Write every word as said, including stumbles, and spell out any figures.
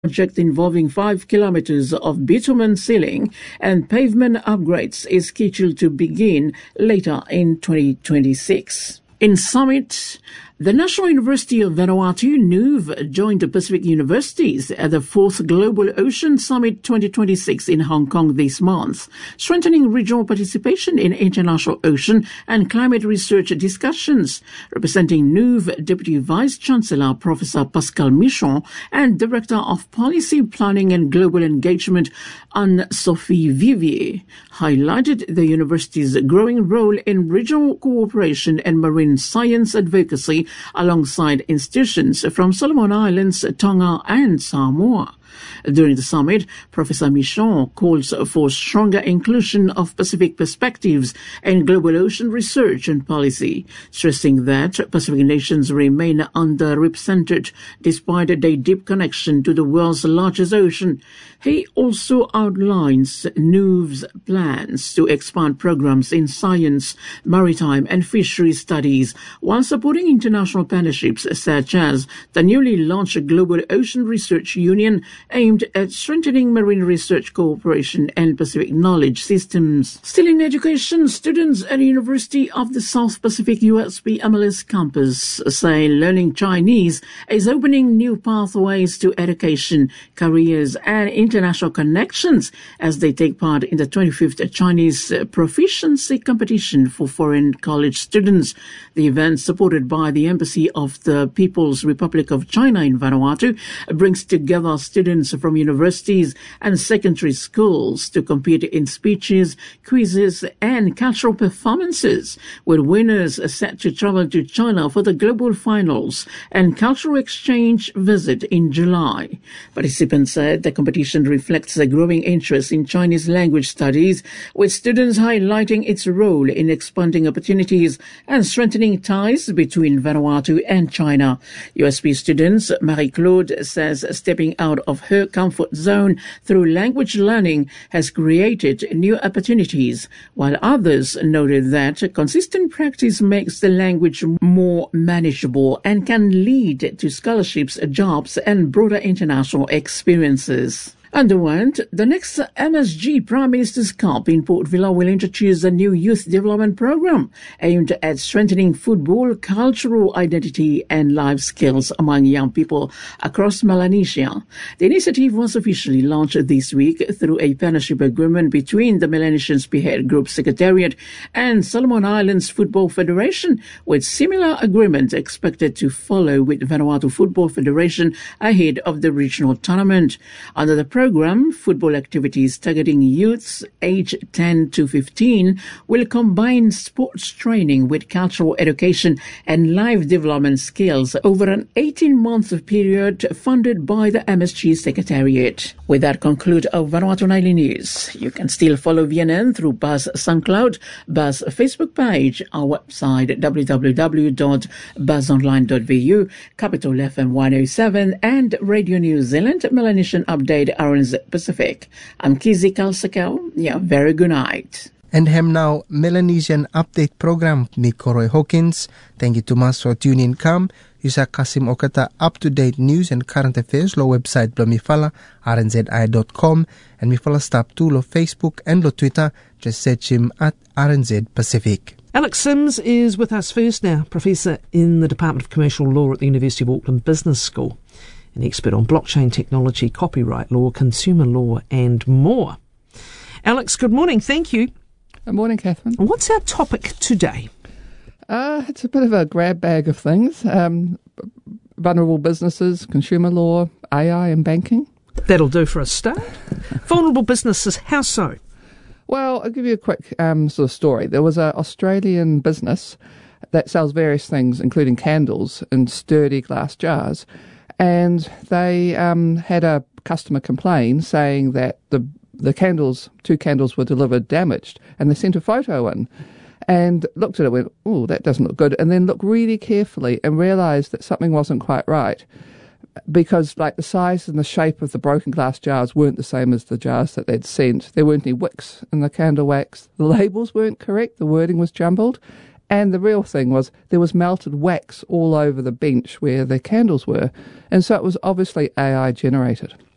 project involving five kilometers of bitumen sealing and pavement upgrades is scheduled to begin later in twenty twenty-six. In Summit, the National University of Vanuatu, N U V, joined the Pacific Universities at the fourth Global Ocean Summit twenty twenty-six in Hong Kong this month, strengthening regional participation in international ocean and climate research discussions. Representing N U V, Deputy Vice-Chancellor Professor Pascal Michon and Director of Policy Planning and Global Engagement Anne-Sophie Vivier highlighted the university's growing role in regional cooperation and marine science advocacy alongside institutions from Solomon Islands, Tonga and Samoa. During the summit, Professor Michon calls for stronger inclusion of Pacific perspectives in global ocean research and policy, stressing that Pacific nations remain underrepresented despite their deep connection to the world's largest ocean. He also outlines N U V's plans to expand programs in science, maritime and fisheries studies while supporting international partnerships such as the newly launched Global Ocean Research Union aimed at strengthening marine research cooperation and Pacific knowledge systems. Still in education, students at the University of the South Pacific U S P M L S campus say learning Chinese is opening new pathways to education, careers and international connections as they take part in the twenty-fifth Chinese Proficiency Competition for foreign college students. The event, supported by the Embassy of the People's Republic of China in Vanuatu, brings together students from universities and secondary schools to compete in speeches, quizzes and cultural performances, with winners set to travel to China for the global finals and cultural exchange visit in July. Participants said the competition reflects a growing interest in Chinese language studies, with students highlighting its role in expanding opportunities and strengthening ties between Vanuatu and China. U S P students Marie-Claude says stepping out of her comfort zone through language learning has created new opportunities, while others noted that consistent practice makes the language more manageable and can lead to scholarships, jobs, and broader international experiences. Underwent, the next M S G Prime Minister's Cup in Port Vila will introduce a new youth development program aimed at strengthening football, cultural identity and life skills among young people across Melanesia. The initiative was officially launched this week through a partnership agreement between the Melanesian Spearhead Group Secretariat and Solomon Islands Football Federation, with similar agreements expected to follow with Vanuatu Football Federation ahead of the regional tournament. Under the program, football activities targeting youths aged ten to fifteen will combine sports training with cultural education and life development skills over an eighteen-month period funded by the M S G Secretariat. With that, conclude our Vanuatu Nightly News. You can still follow V N N through Buzz SoundCloud, Buzz Facebook page, our website w w w dot buzz online dot v u, Capital F M one oh seven and Radio New Zealand Melanesian Update R N Z Pacific. I'm Kizzy Kalsakau. Yeah, very good night. And hem now Melanesian Update Program ni Koroy Hawkins. Thank you to mas for tuning in kam. Yusa Kasim Okata up-to-date news and current affairs lo website blo mifala r n z i dot com and mifala stop to lo Facebook and lo Twitter. Just search him at R N Z Pacific. Alex Sims is with us first now, Professor in the Department of Commercial Law at the University of Auckland Business School, an expert on blockchain technology, copyright law, consumer law and more. Alex, good morning. Thank you. Good morning, Catherine. And what's our topic today? Uh, it's a bit of a grab bag of things. Um, vulnerable businesses, consumer law, A I and banking. That'll do for a start. Vulnerable businesses, how so? Well, I'll give you a quick um, sort of story. There was an Australian business that sells various things, including candles, in sturdy glass jars. And they um, had a customer complain saying that the the candles, two candles were delivered damaged, and they sent a photo in and looked at it and went, oh, that doesn't look good, and then looked really carefully and realised that something wasn't quite right, because like the size and the shape of the broken glass jars weren't the same as the jars that they'd sent. There weren't any wicks in the candle wax. The labels weren't correct. The wording was jumbled. And the real thing was there was melted wax all over the bench where the candles were. And so it was obviously A I generated.